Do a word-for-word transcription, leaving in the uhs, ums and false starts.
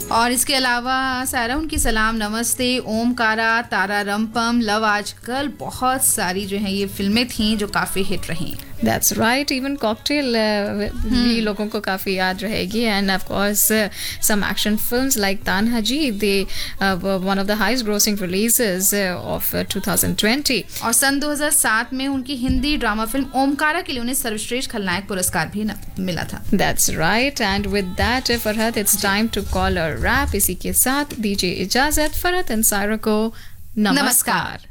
और इसके अलावा सारा उनकी सलाम नमस्ते, ओमकारा, तारा रंपम, लव आजकल, बहुत सारी जो हैं ये फिल्में थीं जो काफ़ी हिट रहीं. That's right. Even Cocktail uh, भी लोगों को काफ़ी याद रहेगी. And of course, uh, some action films like Tanhaji, they uh, were one of the highest grossing releases uh, of uh, twenty twenty. और सन दो हज़ार सात में उनकी हिंदी ड्रामा फिल्म ओमकारा के लिए उन्हें सर्वश्रेष्ठ खलनायक पुरस्कार भी मिला था. That's right. And with that, Farhat, it's time to call a wrap. इसी के साथ दीजिए इजाज़त. फरहत and सायरा को नमस्कार.